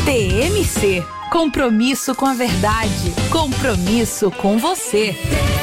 TMC. Compromisso com a verdade. Compromisso com você.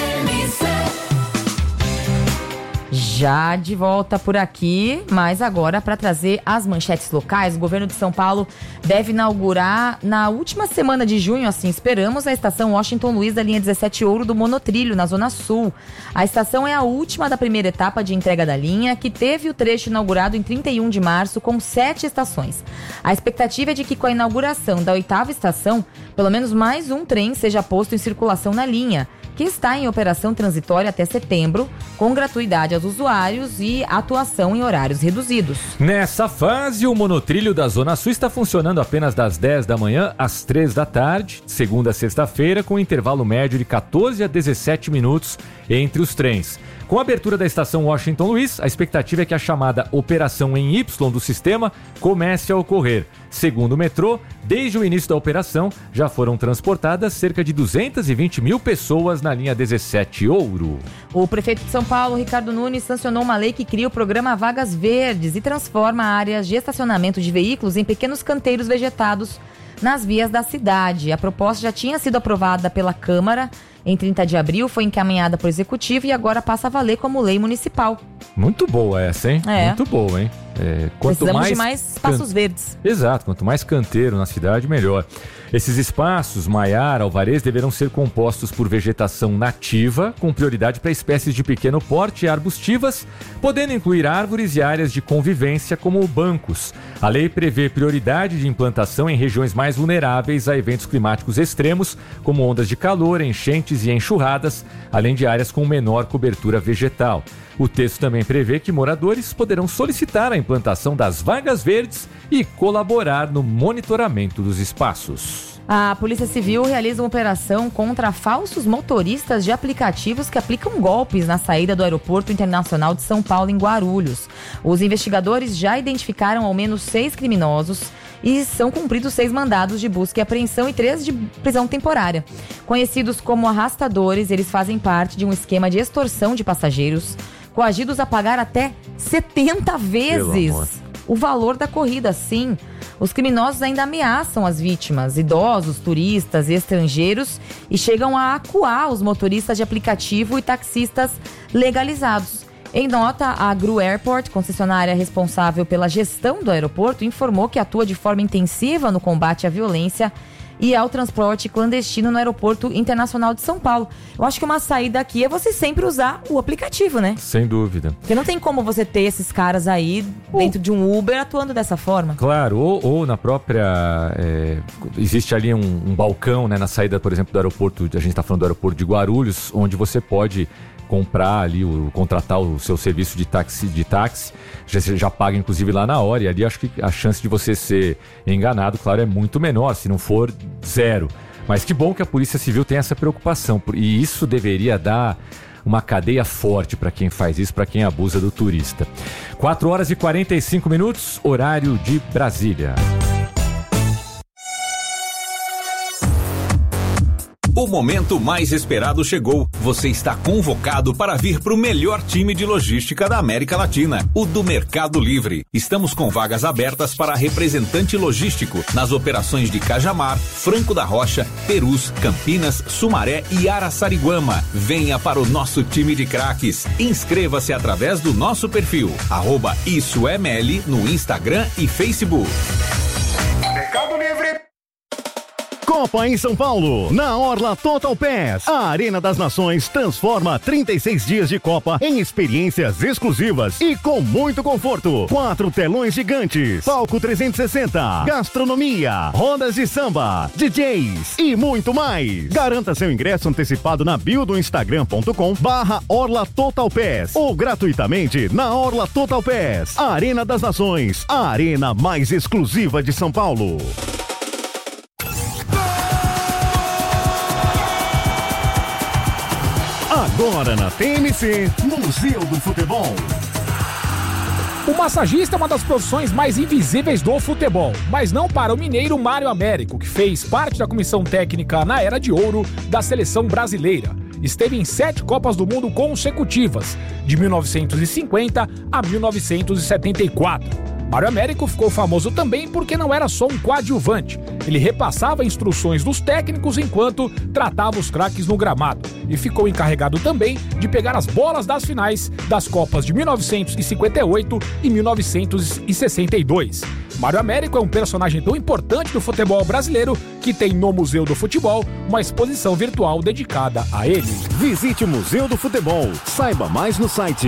Já de volta por aqui, mas agora para trazer as manchetes locais, o governo de São Paulo deve inaugurar na última semana de junho, assim esperamos, a estação Washington Luiz da linha 17 Ouro do Monotrilho, na Zona Sul. A estação é a última da primeira etapa de entrega da linha, que teve o trecho inaugurado em 31 de março com 7 estações. A expectativa é de que com a inauguração da 8ª estação, pelo menos mais um trem seja posto em circulação na linha, que está em operação transitória até setembro, com gratuidade aos usuários e atuação em horários reduzidos. Nessa fase, o monotrilho da Zona Sul está funcionando apenas das 10 da manhã às 3 da tarde, segunda a sexta-feira, com intervalo médio de 14 a 17 minutos entre os trens. Com a abertura da estação Washington Luiz, a expectativa é que a chamada operação em Y do sistema comece a ocorrer. Segundo o metrô, desde o início da operação, já foram transportadas cerca de 220 mil pessoas na linha 17 Ouro. O prefeito de São Paulo, Ricardo Nunes, sancionou uma lei que cria o programa Vagas Verdes e transforma áreas de estacionamento de veículos em pequenos canteiros vegetados nas vias da cidade. A proposta já tinha sido aprovada pela Câmara em 30 de abril, foi encaminhada para o Executivo e agora passa a valer como lei municipal. Muito boa essa, hein? É. Muito boa, hein? Precisamos de mais espaços verdes. Exato, quanto mais canteiro na cidade, melhor. Esses espaços, Maiar, Alvarez, deverão ser compostos por vegetação nativa, com prioridade para espécies de pequeno porte e arbustivas, podendo incluir árvores e áreas de convivência, como bancos. A lei prevê prioridade de implantação em regiões mais vulneráveis a eventos climáticos extremos, como ondas de calor, enchentes e enxurradas, além de áreas com menor cobertura vegetal. O texto também prevê que moradores poderão solicitar a implantação das vagas verdes e colaborar no monitoramento dos espaços. A Polícia Civil realiza uma operação contra falsos motoristas de aplicativos que aplicam golpes na saída do Aeroporto Internacional de São Paulo, em Guarulhos. Os investigadores já identificaram ao menos 6 criminosos e são cumpridos 6 mandados de busca e apreensão e 3 de prisão temporária. Conhecidos como arrastadores, eles fazem parte de um esquema de extorsão de passageiros, coagidos a pagar até 70 vezes o valor da corrida. Sim, os criminosos ainda ameaçam as vítimas, idosos, turistas e estrangeiros, e chegam a acuar os motoristas de aplicativo e taxistas legalizados. Em nota, a Gru Airport, concessionária responsável pela gestão do aeroporto, informou que atua de forma intensiva no combate à violência e ao transporte clandestino no Aeroporto Internacional de São Paulo. Eu acho que uma saída aqui é você sempre usar o aplicativo, né? Sem dúvida. Porque não tem como você ter esses caras aí dentro de um Uber atuando dessa forma. Claro, ou na própria... existe ali um balcão, né, na saída, por exemplo, do aeroporto, a gente está falando do aeroporto de Guarulhos, onde você pode comprar ali, contratar o seu serviço de táxi, você já paga inclusive lá na hora, e ali acho que a chance de você ser enganado, claro, é muito menor, se não for zero. Mas que bom que a Polícia Civil tem essa preocupação, e isso deveria dar uma cadeia forte para quem faz isso, para quem abusa do turista. 4h45, horário de Brasília. O momento mais esperado chegou. Você está convocado para vir para o melhor time de logística da América Latina, o do Mercado Livre. Estamos com vagas abertas para representante logístico nas operações de Cajamar, Franco da Rocha, Perus, Campinas, Sumaré e Araçariguama. Venha para o nosso time de craques. Inscreva-se através do nosso perfil, @IssoEML, no Instagram e Facebook. Mercado Livre. Copa em São Paulo, na Orla Total Pass. A Arena das Nações transforma 36 dias de Copa em experiências exclusivas e com muito conforto. 4 telões gigantes, palco 360, gastronomia, rodas de samba, DJs e muito mais. Garanta seu ingresso antecipado na bio do instagram.com/Orla Total Pass ou gratuitamente na Orla Total Pass. A Arena das Nações, a arena mais exclusiva de São Paulo. Agora na TMC, Museu do Futebol. O massagista é uma das profissões mais invisíveis do futebol, mas não para o mineiro Mário Américo, que fez parte da comissão técnica na Era de Ouro da seleção brasileira. Esteve em 7 Copas do Mundo consecutivas, de 1950 a 1974. Mário Américo ficou famoso também porque não era só um coadjuvante. Ele repassava instruções dos técnicos enquanto tratava os craques no gramado. E ficou encarregado também de pegar as bolas das finais das Copas de 1958 e 1962. Mário Américo é um personagem tão importante do futebol brasileiro que tem no Museu do Futebol uma exposição virtual dedicada a ele. Visite o Museu do Futebol. Saiba mais no site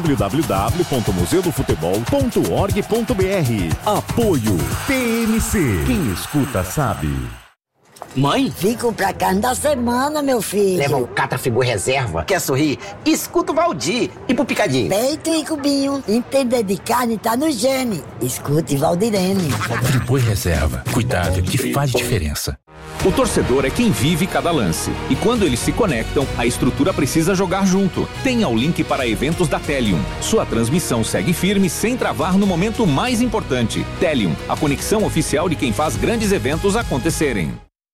www.museudofutebol.org.br. Apoio PMC. Quem escuta sabe. Mãe? Vim comprar carne da semana, meu filho. Leva um Catafibu reserva. Quer sorrir? Escuta o Valdir. E pro picadinho? Peito e cubinho. Entender de carne tá no gene. Escute Valdirene. Friboi reserva. Cuidado que faz diferença. O torcedor é quem vive cada lance. E quando eles se conectam, a estrutura precisa jogar junto. Tenha o link para eventos da Telium. Sua transmissão segue firme sem travar no momento mais importante. Telium, a conexão oficial de quem faz grandes eventos acontecerem.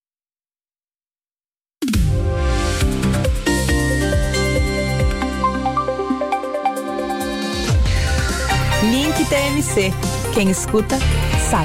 Link TMC. Quem escuta, sabe.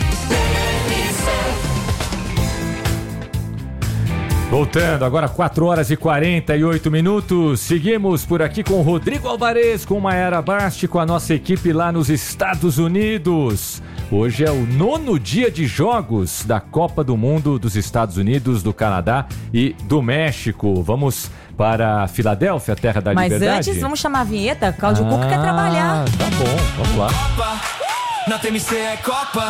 Voltando, agora 4 horas e 48 minutos. Seguimos por aqui com o Rodrigo Alvarez, com Mayara Basti, com a nossa equipe lá nos Estados Unidos. Hoje é o 9º dia de jogos da Copa do Mundo dos Estados Unidos, do Canadá e do México. Vamos para a Filadélfia, terra da liberdade. Mas antes, vamos chamar a vinheta. Cláudio Cuca quer trabalhar. Tá bom, vamos lá. Copa, na TMC é Copa.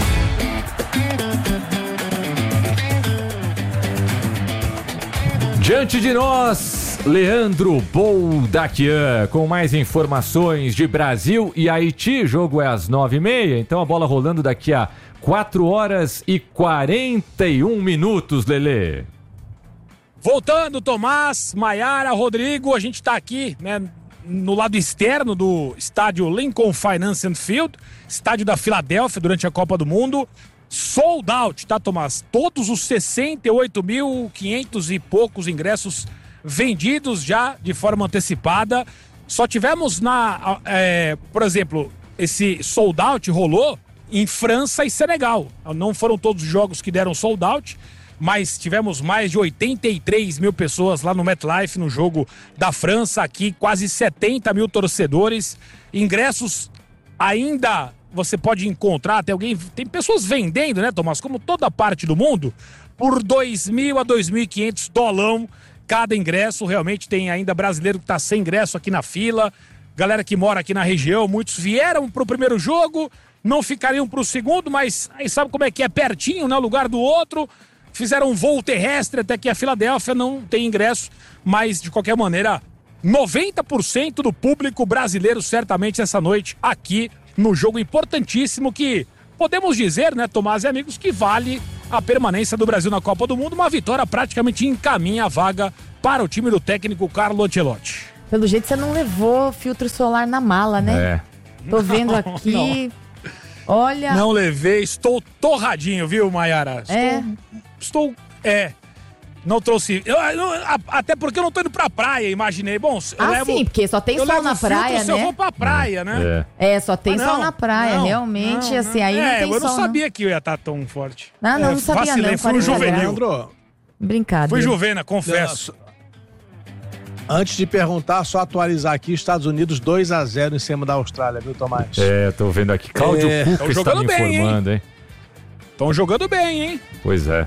Diante de nós, Leandro Boldaquian, com mais informações de Brasil e Haiti. O jogo é às 9h30, então a bola rolando daqui a 4 horas e 41 minutos, Lelê. Voltando, Tomás, Mayara, Rodrigo, a gente está aqui, né, no lado externo do estádio Lincoln Financial Field, estádio da Filadélfia durante a Copa do Mundo. Sold out, tá, Tomás? Todos os 68.500 e poucos ingressos vendidos já de forma antecipada. Só tivemos por exemplo, esse sold out rolou em França e Senegal. Não foram todos os jogos que deram sold out, mas tivemos mais de 83 mil pessoas lá no MetLife, no jogo da França. Aqui quase 70 mil torcedores. Ingressos ainda você pode encontrar, tem pessoas vendendo, né, Tomás, como toda parte do mundo, por $2.000 a $2.500 cada ingresso. Realmente tem ainda brasileiro que está sem ingresso aqui na fila, galera que mora aqui na região, muitos vieram pro primeiro jogo, não ficariam pro segundo, mas aí sabe como é que é, pertinho, né, o lugar do outro, fizeram um voo terrestre até aqui a Filadélfia, não tem ingresso, mas de qualquer maneira, 90% do público brasileiro certamente essa noite aqui no jogo importantíssimo que podemos dizer, né, Tomás e amigos, que vale a permanência do Brasil na Copa do Mundo. Uma vitória praticamente encaminha a vaga para o time do técnico Carlo Ancelotti. Pelo jeito você não levou filtro solar na mala, né? É. Tô vendo aqui. Não. Olha. Não levei, estou torradinho, viu, Mayara? Não trouxe. Até porque eu não tô indo pra praia, imaginei. Bom, sim, porque só tem sol na praia, né? Se eu vou pra praia, né? Só tem sol na praia, realmente, assim, aí não tem sol. Eu não sabia que eu ia estar tão forte. Não sabia vacilei, não. Fui juvenil. Brincadeira. Fui juvena, confesso. Antes de perguntar, só atualizar aqui, Estados Unidos 2-0 em cima da Austrália, viu, Tomás? Tô vendo aqui. Cláudio Cuca está me informando, hein? Estão jogando bem, hein? Pois é.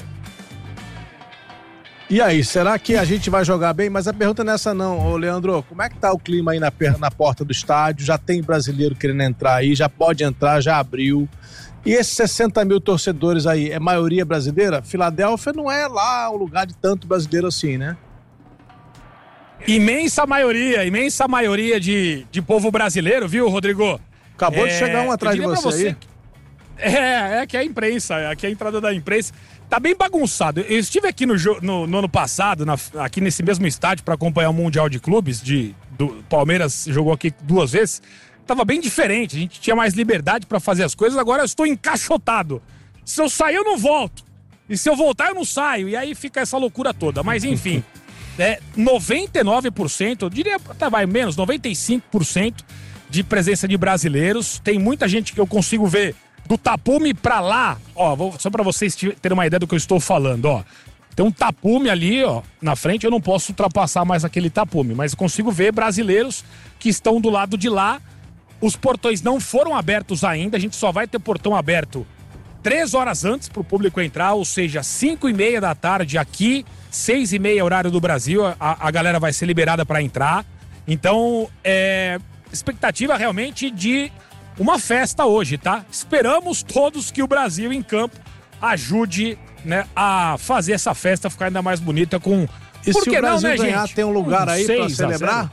E aí, será que a gente vai jogar bem? Mas a pergunta não é essa não, ô Leandro, como é que tá o clima aí na porta do estádio? Já tem brasileiro querendo entrar aí, já pode entrar, já abriu. E esses 60 mil torcedores aí, é maioria brasileira? Filadélfia não é lá um lugar de tanto brasileiro assim, né? Imensa maioria de povo brasileiro, viu, Rodrigo? Acabou de chegar um atrás de você aí. Aqui é a imprensa, aqui é a entrada da imprensa. Tá bem bagunçado. Eu estive aqui no ano passado, aqui nesse mesmo estádio, para acompanhar o Mundial de Clubes. Do Palmeiras jogou aqui 2 vezes. Tava bem diferente, a gente tinha mais liberdade para fazer as coisas. Agora eu estou encaixotado. Se eu sair, eu não volto. E se eu voltar, eu não saio. E aí fica essa loucura toda. Mas enfim, 99%, eu diria até vai menos, 95% de presença de brasileiros. Tem muita gente que eu consigo ver do tapume pra lá, ó, só pra vocês terem uma ideia do que eu estou falando, ó. Tem um tapume ali, ó, na frente, eu não posso ultrapassar mais aquele tapume, mas eu consigo ver brasileiros que estão do lado de lá. Os portões não foram abertos ainda, a gente só vai ter portão aberto 3 horas antes pro público entrar, ou seja, 5:30 da tarde aqui, 6:30 horário do Brasil, a galera vai ser liberada para entrar. Então, expectativa realmente de uma festa hoje, tá? Esperamos todos que o Brasil em campo ajude, né, a fazer essa festa ficar ainda mais bonita com... E se o Brasil ganhar, tem um lugar aí pra celebrar?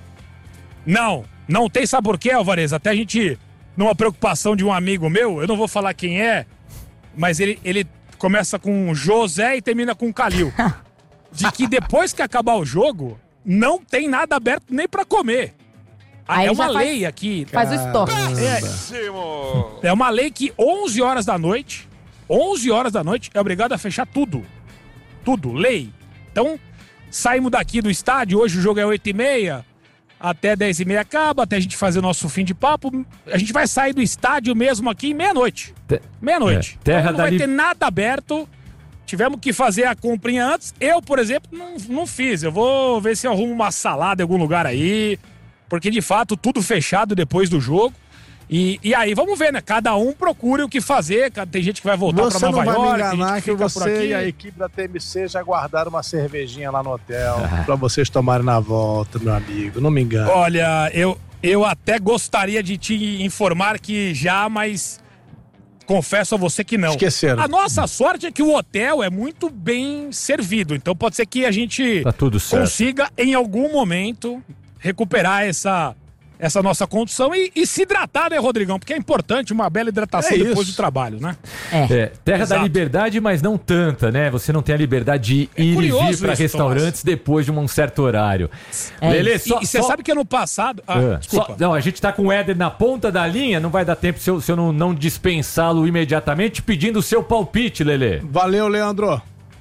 Não tem, sabe por quê, Alvarez? Até a gente, numa preocupação de um amigo meu, eu não vou falar quem é, mas ele começa com José e termina com Calil. De que depois que acabar o jogo, não tem nada aberto nem pra comer. Aí é uma lei aqui. Faz o estoque. É uma lei que 11 horas da noite é obrigado a fechar tudo. Tudo, lei. Então, saímos daqui do estádio, hoje o jogo é 8:30, até 10:30 acaba, até a gente fazer o nosso fim de papo. A gente vai sair do estádio mesmo aqui meia-noite. Meia-noite. Então, não vai ter nada aberto. Tivemos que fazer a comprinha antes. Eu, por exemplo, não fiz. Eu vou ver se eu arrumo uma salada em algum lugar aí. Porque, de fato, tudo fechado depois do jogo. E aí, vamos ver, né? Cada um procure o que fazer. Tem gente que vai voltar pra Nova York. Você não vai me enganar que você e a equipe da TMC já guardaram uma cervejinha lá no hotel pra vocês tomarem na volta, meu amigo. Não me engane. Olha, eu até gostaria de te informar que já, mas confesso a você que não. Esqueceram. A nossa sorte é que o hotel é muito bem servido. Então pode ser que a gente consiga, em algum momento, recuperar essa nossa condição e se hidratar, né, Rodrigão? Porque é importante uma bela hidratação depois do trabalho, né? Terra da liberdade, mas não tanta, né? Você não tem a liberdade de ir e vir para restaurantes depois de um certo horário. Lelê, você sabe que ano passado... desculpa. Não, a gente tá com o Éder na ponta da linha, não vai dar tempo se eu não dispensá-lo imediatamente, pedindo o seu palpite, Lelê. Valeu, Leandro.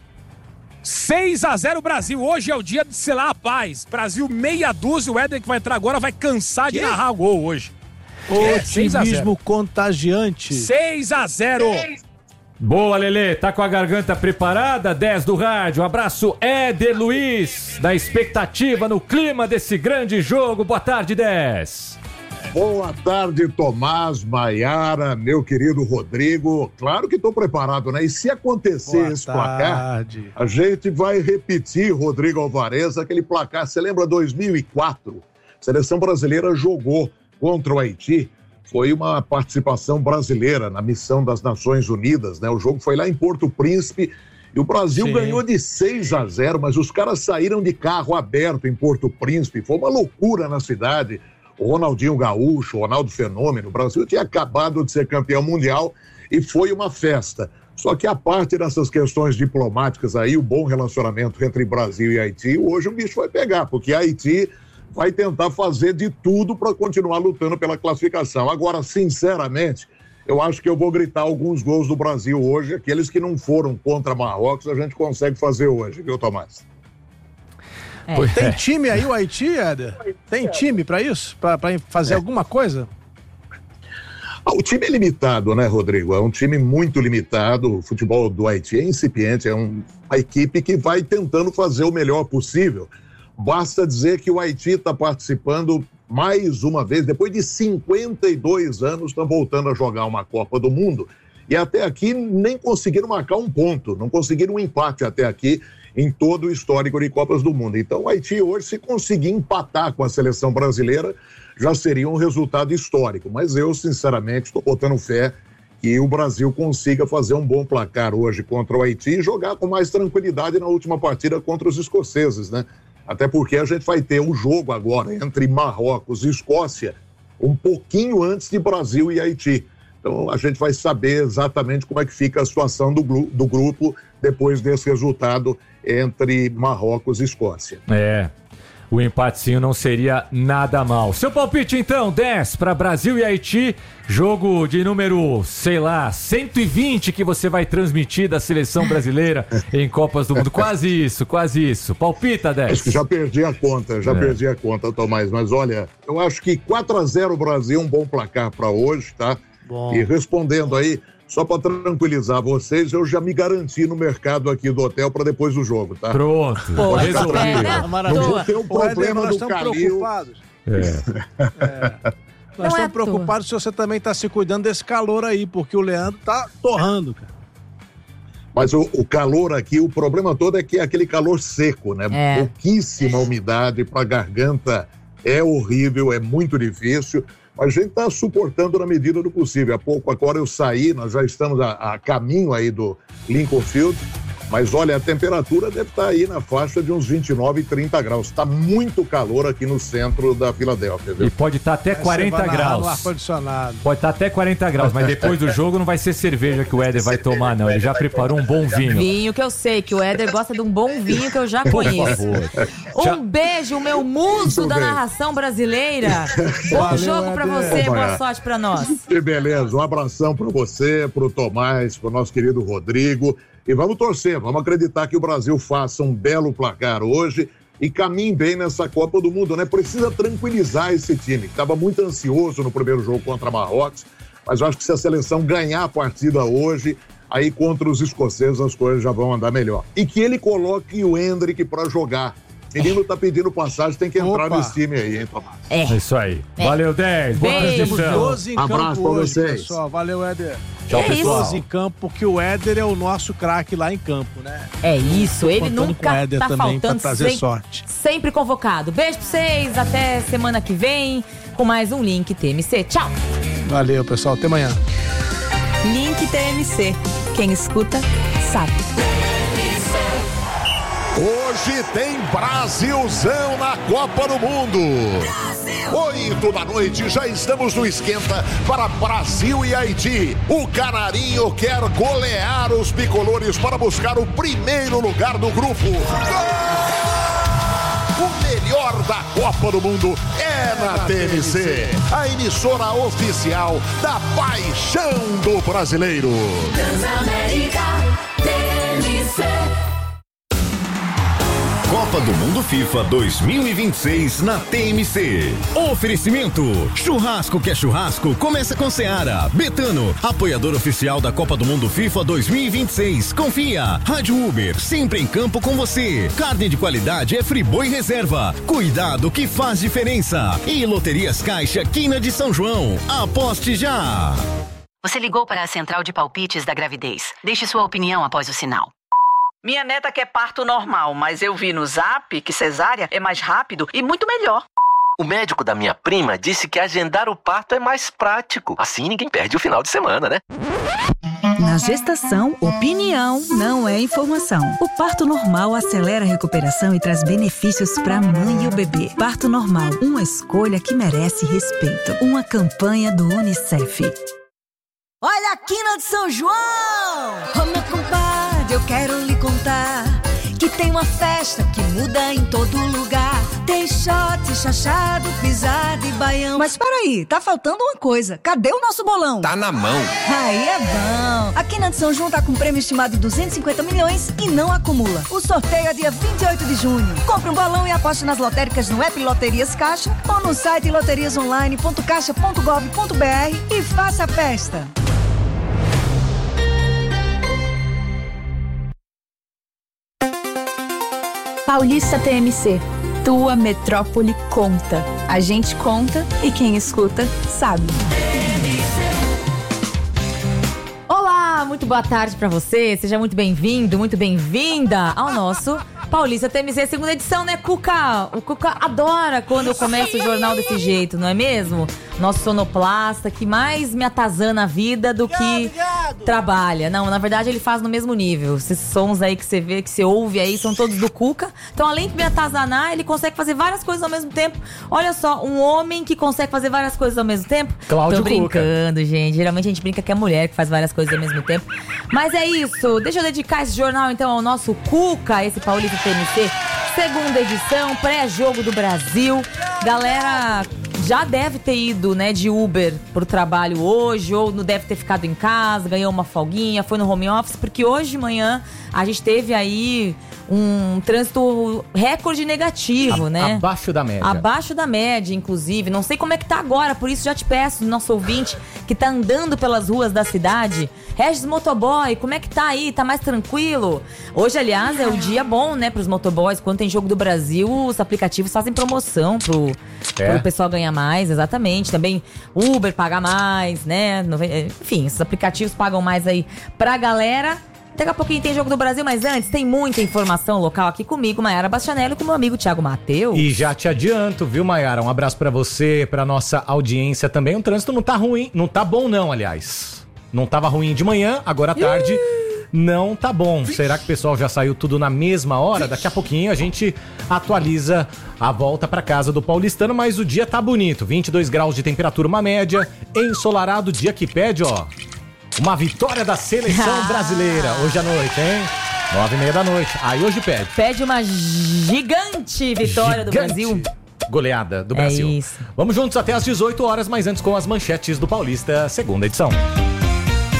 6-0 Brasil, hoje é o dia de selar a paz. Brasil meia dúzia, o Éder que vai entrar agora vai cansar de narrar gol hoje. Otimismo contagiante. 6-0. Boa, Lelê, tá com a garganta preparada? 10 do rádio, abraço Éder Luiz, da expectativa no clima desse grande jogo. Boa tarde, 10. Boa tarde, Tomás, Maiara, meu querido Rodrigo. Claro que estou preparado, né? E se acontecer esse placar, a gente vai repetir, Rodrigo Alvarez, aquele placar. Você lembra 2004? A seleção brasileira jogou contra o Haiti. Foi uma participação brasileira na missão das Nações Unidas, né? O jogo foi lá em Porto Príncipe e o Brasil ganhou de 6-0, mas os caras saíram de carro aberto em Porto Príncipe. Foi uma loucura na cidade. O Ronaldinho Gaúcho, o Ronaldo Fenômeno, o Brasil tinha acabado de ser campeão mundial e foi uma festa. Só que a parte dessas questões diplomáticas aí, o bom relacionamento entre Brasil e Haiti, hoje o bicho vai pegar, porque Haiti vai tentar fazer de tudo para continuar lutando pela classificação. Agora, sinceramente, eu acho que eu vou gritar alguns gols do Brasil hoje, aqueles que não foram contra Marrocos, a gente consegue fazer hoje, viu, Tomás? Tem time aí, o Haiti, Éder? Tem time pra isso? Pra fazer alguma coisa? O time é limitado, né, Rodrigo? É um time muito limitado. O futebol do Haiti é incipiente, é uma equipe que vai tentando fazer o melhor possível. Basta dizer que o Haiti está participando mais uma vez, depois de 52 anos, estão voltando a jogar uma Copa do Mundo. E até aqui nem conseguiram marcar um ponto, não conseguiram um empate até aqui em todo o histórico de Copas do Mundo. Então o Haiti hoje, se conseguir empatar com a seleção brasileira, já seria um resultado histórico. Mas eu, sinceramente, estou botando fé que o Brasil consiga fazer um bom placar hoje contra o Haiti e jogar com mais tranquilidade na última partida contra os escoceses, né? Até porque a gente vai ter um jogo agora entre Marrocos e Escócia um pouquinho antes de Brasil e Haiti. Então a gente vai saber exatamente como é que fica a situação do grupo depois desse resultado entre Marrocos e Escócia. O empatezinho não seria nada mal. Seu palpite, então, 10 para Brasil e Haiti. Jogo de número, 120 que você vai transmitir da seleção brasileira em Copas do Mundo. Quase isso. Palpita, 10. Acho que já perdi a conta, Tomás. Mas olha, eu acho que 4-0 Brasil, um bom placar para hoje, tá? Bom. E respondendo aí, só para tranquilizar vocês, eu já me garanti no mercado aqui do hotel para depois do jogo, tá? Pronto. Resolvido. Não vou ter um problema do Calil. Nós estamos preocupados se você também está se cuidando desse calor aí, porque o Leandro tá torrando, cara. Mas o calor aqui, o problema todo é que é aquele calor seco, né? Pouquíssima umidade para a garganta, é horrível, é muito difícil, mas a gente está suportando na medida do possível. Há pouco agora eu saí, nós já estamos a caminho aí do Lincoln Field, mas olha, a temperatura deve estar aí na faixa de uns 29, 30 graus. Está muito calor aqui no centro da Filadélfia, viu? E pode estar até 40 graus. Ar-condicionado. Pode estar até 40 graus, mas depois do jogo não vai ser cerveja que o Éder vai tomar, não. Ele já preparou um bom vinho. Vinho que eu sei, que o Éder gosta de um bom vinho que eu já conheço. Um beijo, meu muso da narração brasileira. Bom jogo pra você, boa sorte pra nós. Que beleza, um abração pra você, pro Tomás, pro nosso querido Rodrigo. E vamos torcer, vamos acreditar que o Brasil faça um belo placar hoje e caminhe bem nessa Copa do Mundo, né? Precisa tranquilizar esse time, que estava muito ansioso no primeiro jogo contra Marrocos, mas eu acho que se a seleção ganhar a partida hoje, aí contra os escoceses as coisas já vão andar melhor. E que ele coloque o Endrick para jogar. O menino tá pedindo passagem, tem que entrar nesse time aí, hein, Tomás? É isso aí. Valeu, 10. Boa transmissão. Abraço pra vocês. Pessoal. Valeu, Éder. Tchau, pessoal. 12 em campo, porque o Éder é o nosso craque lá em campo, né? É isso, ele nunca com o Éder tá também faltando, pra trazer sorte. Sempre convocado. Beijo pra vocês, até semana que vem com mais um Link TMC. Tchau! Valeu, pessoal, até amanhã. Link TMC. Quem escuta, sabe. Hoje tem Brasilzão na Copa do Mundo. 8 da noite, já estamos no esquenta para Brasil e Haiti. O Canarinho quer golear os bicolores para buscar o primeiro lugar do grupo. O melhor da Copa do Mundo é na TMC, a emissora oficial da paixão do brasileiro. Transamérica TMC. Copa do Mundo FIFA 2026 na TMC. Oferecimento: churrasco que é churrasco, começa com Seara. Betano, apoiador oficial da Copa do Mundo FIFA 2026. Confia. Rádio Uber, sempre em campo com você. Carne de qualidade é Friboi Reserva. Cuidado que faz diferença. E Loterias Caixa, Quina de São João. Aposte já. Você ligou para a central de palpites da gravidez. Deixe sua opinião após o sinal. Minha neta quer parto normal, mas eu vi no Zap que cesárea é mais rápido e muito melhor. O médico da minha prima disse que agendar o parto é mais prático. Assim ninguém perde o final de semana, né? Na gestação, opinião não é informação. O parto normal acelera a recuperação e traz benefícios para a mãe e o bebê. Parto normal, uma escolha que merece respeito. Uma campanha do UNICEF. Olha a Quina de São João! Ô meu compadre, eu quero lhe contar que tem uma festa que muda em todo lugar. Tem shot, chachado, pisada e baião. Mas peraí, tá faltando uma coisa. Cadê o nosso bolão? Tá na mão. Aí é bom. A Quina de São João tá com um prêmio estimado de 250 milhões e não acumula. O sorteio é dia 28 de junho. Compre um bolão e aposte nas lotéricas no app Loterias Caixa ou no site loteriasonline.caixa.gov.br e faça a festa. Paulista TMC, tua metrópole conta. A gente conta e quem escuta sabe. Olá, muito boa tarde pra você. Seja muito bem-vindo, muito bem-vinda ao nosso Paulista TMC, segunda edição, né, Cuca? O Cuca adora quando eu começo o jornal desse jeito, não é mesmo? Nosso sonoplasta que mais me atazana a vida do que trabalha. Não, na verdade ele faz no mesmo nível. Esses sons aí que você vê, que você ouve aí, são todos do Cuca. Então, além de me atazanar, ele consegue fazer várias coisas ao mesmo tempo. Olha só, um homem que consegue fazer várias coisas ao mesmo tempo. Cláudio Tô brincando, Cuca. Gente. Geralmente a gente brinca que é mulher que faz várias coisas ao mesmo tempo. Mas é isso. Deixa eu dedicar esse jornal, então, ao nosso Cuca, esse Paulista TMC. Segunda edição, pré-jogo do Brasil. Galera já deve ter ido, né, de Uber pro trabalho hoje, ou não deve ter ficado em casa, ganhou uma folguinha, foi no home office, porque hoje de manhã a gente teve aí um trânsito recorde negativo, né? Abaixo da média. Abaixo da média, inclusive. Não sei como é que tá agora, por isso já te peço, nosso ouvinte que tá andando pelas ruas da cidade. Regis Motoboy, como é que tá aí? Tá mais tranquilo? Hoje, aliás, é o dia bom, né, pros motoboys. Quando tem jogo do Brasil, os aplicativos fazem promoção pro pessoal ganhar mais, exatamente. Também Uber paga mais, né? Enfim, esses aplicativos pagam mais aí pra galera. Daqui a pouquinho tem Jogo do Brasil, mas antes tem muita informação local aqui comigo, Maiara Bastianelli, e com meu amigo Thiago Mateus. E já te adianto, viu, Maiara? Um abraço pra você, pra nossa audiência também. O trânsito não tá ruim, não tá bom não, aliás. Não tava ruim de manhã, agora à tarde não tá bom. Será que o pessoal já saiu tudo na mesma hora? Daqui a pouquinho a gente atualiza a volta pra casa do paulistano, mas o dia tá bonito. 22 graus de temperatura, uma média, ensolarado, dia que pede, ó, uma vitória da seleção brasileira hoje à noite, hein? 9h30 da noite. Aí hoje pede. Pede uma gigante vitória do Brasil. Goleada do Brasil. É isso. Vamos juntos até às 18 horas, mas antes com as manchetes do Paulista, segunda edição.